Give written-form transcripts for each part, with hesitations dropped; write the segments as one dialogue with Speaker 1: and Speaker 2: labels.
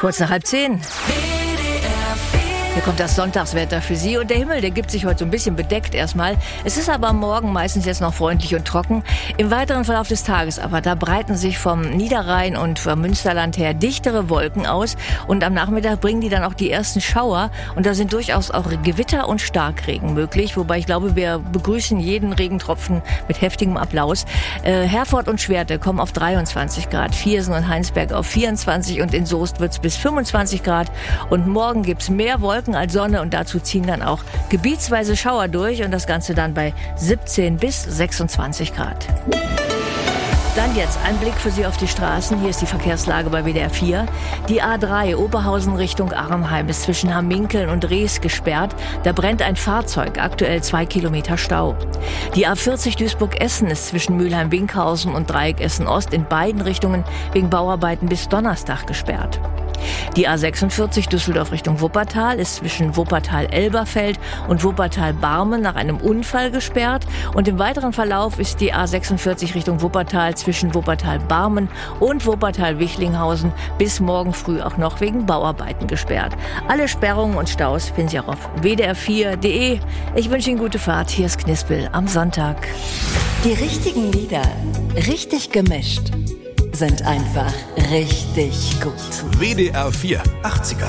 Speaker 1: Kurz nach 9:30. Hier kommt das Sonntagswetter für Sie und der Himmel, der gibt sich heute so ein bisschen bedeckt erstmal. Es ist aber am Morgen meistens jetzt noch freundlich und trocken. Im weiteren Verlauf des Tages aber, da breiten sich vom Niederrhein und vom Münsterland her dichtere Wolken aus und am Nachmittag bringen die dann auch die ersten Schauer und da sind durchaus auch Gewitter und Starkregen möglich, wobei ich glaube, wir begrüßen jeden Regentropfen mit heftigem Applaus. Herford und Schwerte kommen auf 23 Grad, Viersen und Heinsberg auf 24 und in Soest wird's bis 25 Grad und morgen gibt's mehr Wolken als Sonne und dazu ziehen dann auch gebietsweise Schauer durch und das Ganze dann bei 17 bis 26 Grad. Dann jetzt ein Blick für Sie auf die Straßen. Hier ist die Verkehrslage bei WDR 4. Die A3 Oberhausen Richtung Arnheim ist zwischen Hamminkeln und Rees gesperrt. Da brennt ein Fahrzeug, aktuell 2 Kilometer Stau. Die A40 Duisburg-Essen ist zwischen Mülheim-Winkhausen und Dreieck Essen-Ost in beiden Richtungen wegen Bauarbeiten bis Donnerstag gesperrt. Die A46 Düsseldorf Richtung Wuppertal ist zwischen Wuppertal-Elberfeld und Wuppertal-Barmen nach einem Unfall gesperrt. Und im weiteren Verlauf ist die A46 Richtung Wuppertal zwischen Wuppertal-Barmen und Wuppertal-Wichlinghausen bis morgen früh auch noch wegen Bauarbeiten gesperrt. Alle Sperrungen und Staus finden Sie auch auf wdr4.de. Ich wünsche Ihnen gute Fahrt. Hier ist Knispel am Sonntag.
Speaker 2: Die richtigen Lieder, richtig gemischt, sind einfach richtig gut.
Speaker 3: WDR 4 80er.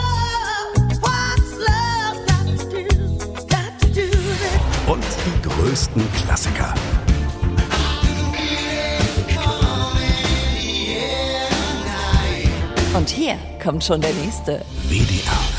Speaker 3: Und die größten Klassiker.
Speaker 2: Und hier kommt schon der nächste.
Speaker 3: WDR